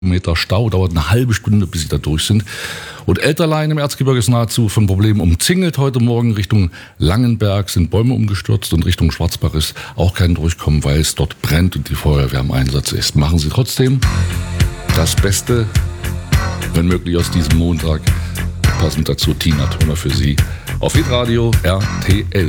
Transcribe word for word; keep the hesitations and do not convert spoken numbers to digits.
Meter Stau, dauert eine halbe Stunde, bis sie da durch sind. Und Elterlein im Erzgebirge ist nahezu von Problemen umzingelt. Heute Morgen Richtung Langenberg sind Bäume umgestürzt und Richtung Schwarzbach ist auch kein Durchkommen, weil es dort brennt und die Feuerwehr im Einsatz ist. Machen Sie trotzdem das Beste, wenn möglich, aus diesem Montag. Passend dazu Tina Turner für Sie auf Hitradio R T L.